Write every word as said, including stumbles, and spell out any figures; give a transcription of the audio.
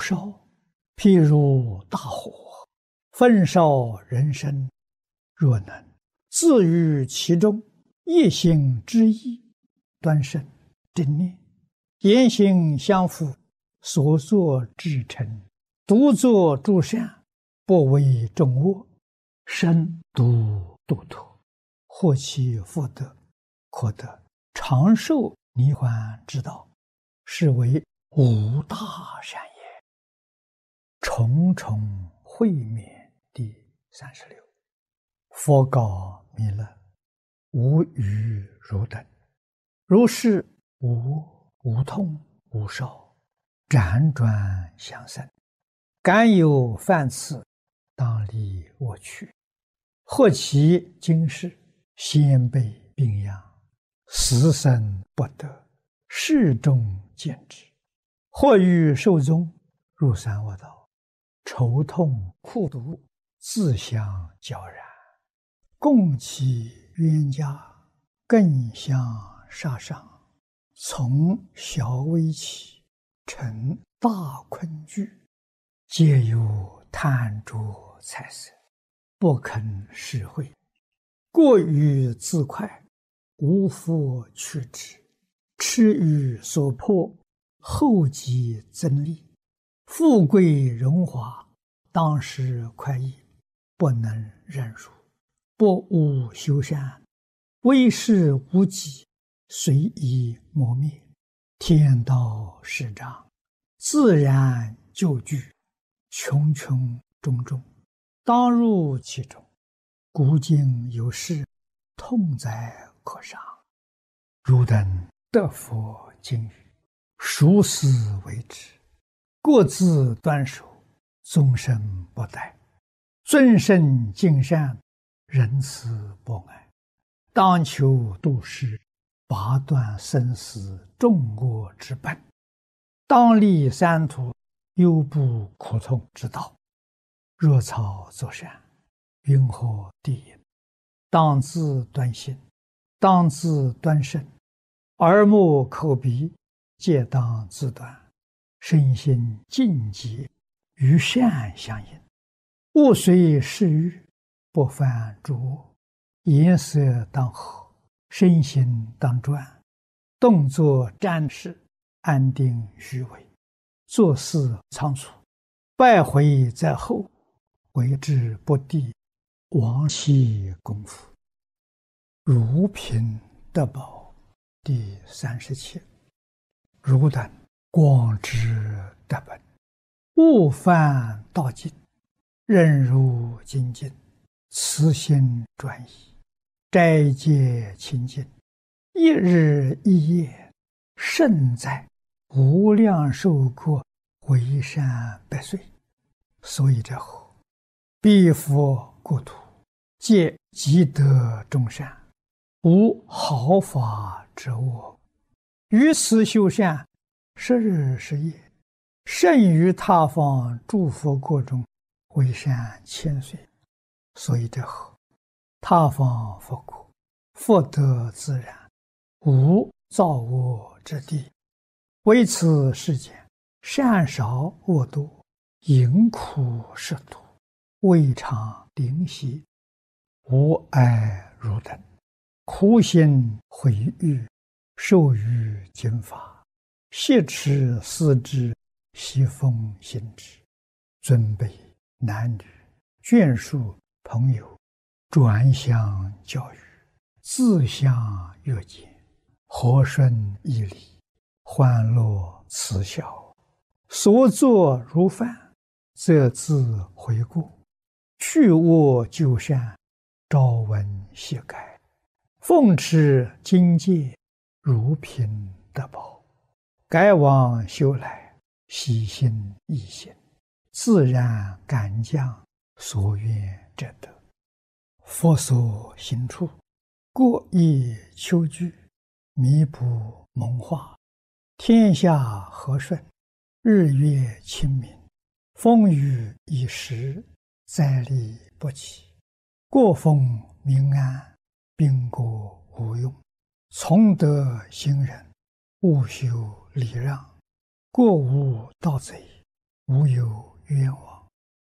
烧，譬如大火，焚烧人生。若能自于其中，一心之意，端正正念，言行相符，所作至诚，独作诸善，不为众恶，身独度脱，获其福德，可得长寿涅槃之道，是为无大善也。重重会面第三十六。佛告弥勒：无余汝等，如是无无痛无烧，辗转相生，敢有犯次，当离我去。或其今世先辈病殃，死生不得，世众见之；或欲寿终，入三恶道，愁痛苦毒，自相交然，共其冤家，更相杀伤，从小危起，成大困惧，皆有贪着财色，不肯施惠，过于自快，无复去之，痴于所迫，后继增利，富贵荣华，当时快意，不能忍辱，不务修善，为事无己，随意磨灭，天道始彰，自然就具，穷穷种种，当入其中。古今有事，痛哉可伤。汝等得佛经语，熟思为之，各自端守，终身不殆，尊圣敬善，仁慈博爱，当求度世，拔断生死众恶之本，当立三途，忧怖苦痛之道。若草作善，云何地也？当自端心，当自端身，耳目口鼻皆当自端，身心净洁，与善相应，勿随世欲，不犯诸恶，颜色当和，身心当专，动作瞻视，安定虚伪，做事仓促，败毁在后，为之不第，亡其功夫。如贫得宝第三十七。汝等广知德本，勿犯道境，任如精进，慈心专一，斋戒清净，一日一夜，胜在无量寿国，为善百岁。所以者后，彼佛国土，皆积德众善，无毫发之恶。于此修善，十日十夜，胜于他方诸佛国中，为善千岁。所以者后，他方佛国，福德自然，无造恶之地。为此世间，善少恶多，淫苦食毒，未尝灵犀，无碍汝等，苦心毁誉，受于经法，挟持思之，习风行之，尊卑男女，眷属朋友，转相教育，自相约见，和顺义理，欢乐慈孝，所作如犯，则自悔过，去恶就善，朝闻夕改，奉持经戒，如贫得宝，改往修来，喜心易行，自然感将，所愿者得。佛所行处，过意求具，弥补蒙化，天下和顺，日月清明，风雨已时，灾利不起，国风民安，兵国无用，从德行人，勿修礼让，过无盗贼， 无有冤枉。